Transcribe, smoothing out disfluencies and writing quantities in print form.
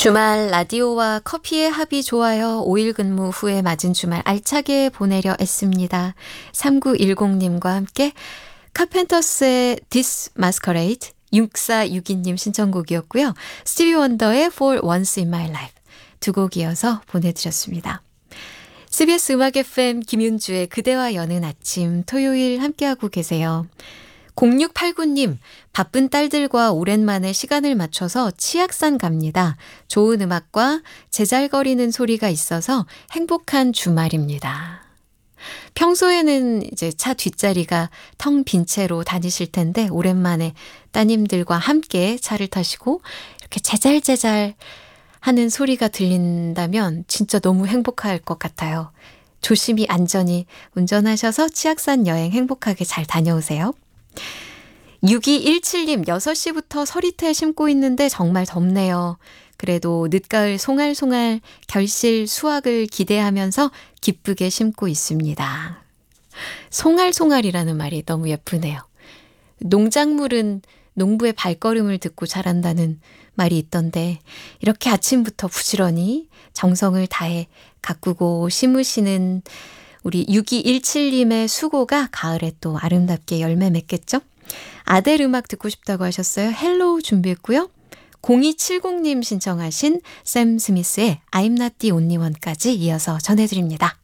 주말 라디오와 커피의 합이 좋아요. 5일 근무 후에 맞은 주말 알차게 보내려 애씁니다. 3910님과 함께 카펜터스의 This Masquerade 6462님 신청곡이었고요. 스티비 원더의 For Once in My Life 두 곡 이어서 보내드렸습니다. CBS 음악 FM 김윤주의 그대와 여는 아침 토요일 함께하고 계세요. 0689님, 바쁜 딸들과 오랜만에 시간을 맞춰서 치악산 갑니다. 좋은 음악과 제잘거리는 소리가 있어서 행복한 주말입니다. 평소에는 이제 차 뒷자리가 텅 빈 채로 다니실 텐데 오랜만에 따님들과 함께 차를 타시고 이렇게 제잘제잘 하는 소리가 들린다면 진짜 너무 행복할 것 같아요. 조심히 안전히 운전하셔서 치악산 여행 행복하게 잘 다녀오세요. 6217님 6시부터 서리태 심고 있는데 정말 덥네요. 그래도 늦가을 송알송알 결실 수확을 기대하면서 기쁘게 심고 있습니다. 송알송알이라는 말이 너무 예쁘네요. 농작물은 농부의 발걸음을 듣고 자란다는 말이 있던데 이렇게 아침부터 부지런히 정성을 다해 가꾸고 심으시는 우리 6217님의 수고가 가을에 또 아름답게 열매 맺겠죠? 아델 음악 듣고 싶다고 하셨어요. 헬로우 준비했고요. 0270님 신청하신 샘 스미스의 I'm Not the Only One까지 이어서 전해드립니다.